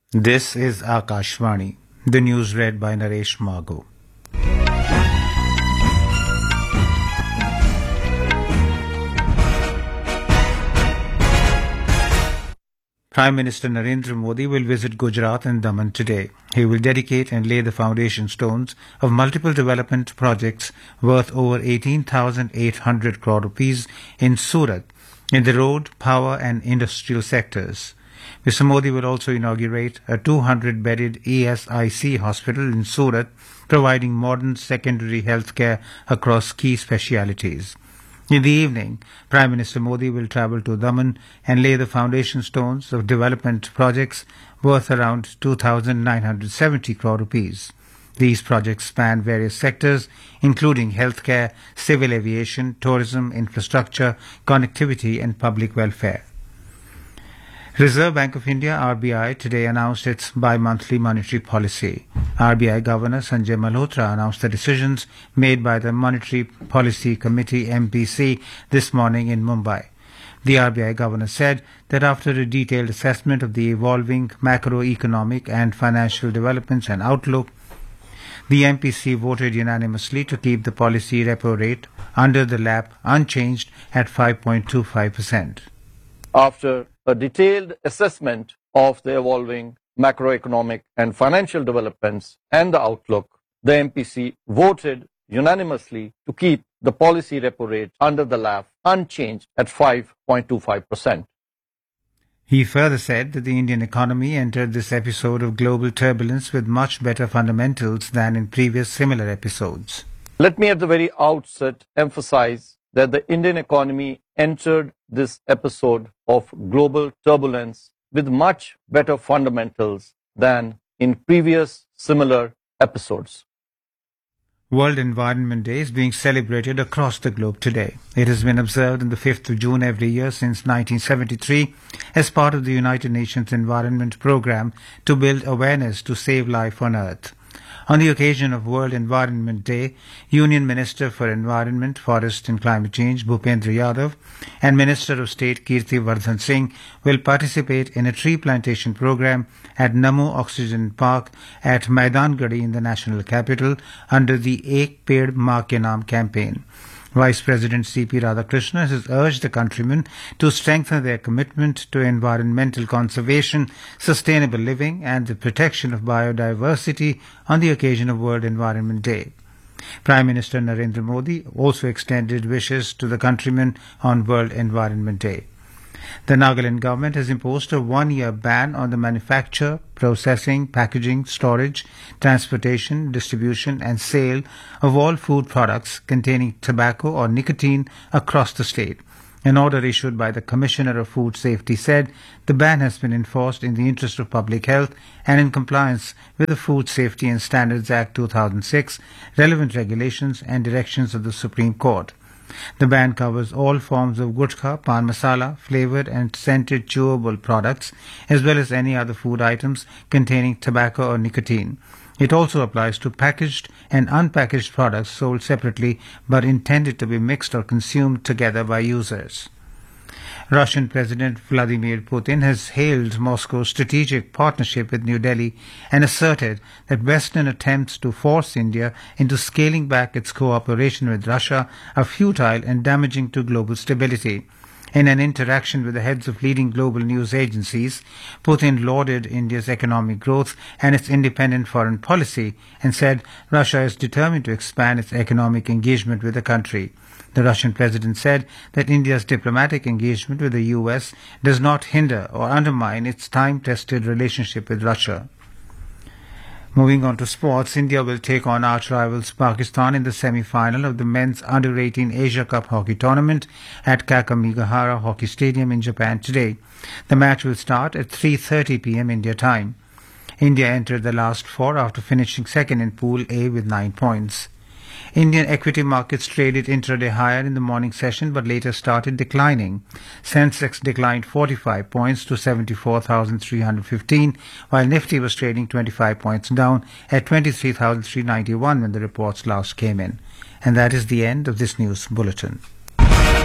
This is Akashvani. The news read by Naresh Margo. Prime Minister Narendra Modi will visit Gujarat and Daman today. He will dedicate and lay the foundation stones of multiple development projects worth over 18,800 crore rupees in Surat, in the road, power and industrial sectors. Mr. Modi will also inaugurate a 200-bedded ESIC hospital in Surat, providing modern secondary health care across key specialities. In the evening, Prime Minister Modi will travel to Daman and lay the foundation stones of development projects worth around 2,970 crore rupees. These projects span various sectors, including healthcare, civil aviation, tourism, infrastructure, connectivity and public welfare. Reserve Bank of India (RBI) today announced its bi-monthly monetary policy. RBI Governor Sanjay Malhotra announced the decisions made by the Monetary Policy Committee (MPC) this morning in Mumbai. The RBI Governor said that after a detailed assessment of the evolving macroeconomic and financial developments and outlook, the MPC voted unanimously to keep the policy repo rate under the LAP unchanged at 5.25%. After a detailed assessment of the evolving macroeconomic and financial developments and the outlook, the MPC voted unanimously to keep the policy repo rate under the LAP unchanged at 5.25%. He further said that the Indian economy entered this episode of global turbulence with much better fundamentals than in previous similar episodes. Let me at the very outset emphasize that the Indian economy entered this episode of global turbulence with much better fundamentals than in previous similar episodes. World Environment Day is being celebrated across the globe today. It has been observed on the 5th of June every year since 1973 as part of the United Nations Environment Programme to build awareness to save life on Earth. On the occasion of World Environment Day, Union Minister for Environment, Forest and Climate Change Bhupendra Yadav and Minister of State Kirti Vardhan Singh will participate in a tree plantation program at Namo Oxygen Park at Maidangarhi in the national capital under the Ek Ped Maa Ke Naam campaign. Vice President C.P. Radhakrishnan has urged the countrymen to strengthen their commitment to environmental conservation, sustainable living and the protection of biodiversity on the occasion of World Environment Day. Prime Minister Narendra Modi also extended wishes to the countrymen on World Environment Day. The Nagaland government has imposed a one-year ban on the manufacture, processing, packaging, storage, transportation, distribution and sale of all food products containing tobacco or nicotine across the state. An order issued by the Commissioner of Food Safety said the ban has been enforced in the interest of public health and in compliance with the Food Safety and Standards Act 2006, relevant regulations and directions of the Supreme Court. The ban covers all forms of gutkha, pan masala, flavoured and scented chewable products, as well as any other food items containing tobacco or nicotine. It also applies to packaged and unpackaged products sold separately but intended to be mixed or consumed together by users. Russian President Vladimir Putin has hailed Moscow's strategic partnership with New Delhi and asserted that Western attempts to force India into scaling back its cooperation with Russia are futile and damaging to global stability. In an interaction with the heads of leading global news agencies, Putin lauded India's economic growth and its independent foreign policy and said Russia is determined to expand its economic engagement with the country. The Russian president said that India's diplomatic engagement with the US does not hinder or undermine its time-tested relationship with Russia. Moving on to sports, India will take on arch rivals Pakistan in the semi-final of the men's Under-18 Asia Cup hockey tournament at Kakamigahara Hockey Stadium in Japan today. The match will start at 3:30 p.m. India time. India entered the last four after finishing second in Pool A with 9 points. Indian equity markets traded intraday higher in the morning session but later started declining. Sensex declined 45 points to 74,315, while Nifty was trading 25 points down at 23,391 when the reports last came in. And that is the end of this news bulletin.